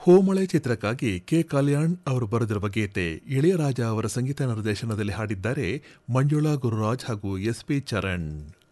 ಹೋಮಳೆ ಚಿತ್ರಕ್ಕಾಗಿ ಕೆ ಕಲ್ಯಾಣ್ ಅವರು ಬರೆದಿರುವ ಗೀತೆ ಇಳೆಯರಾಜ ಅವರ ಸಂಗೀತ ನಿರ್ದೇಶನದಲ್ಲಿ ಹಾಡಿದ್ದಾರೆ ಮಂಜುಳಾ ಗುರುರಾಜ್ ಹಾಗೂ ಎಸ್ ಪಿ ಚರಣ್.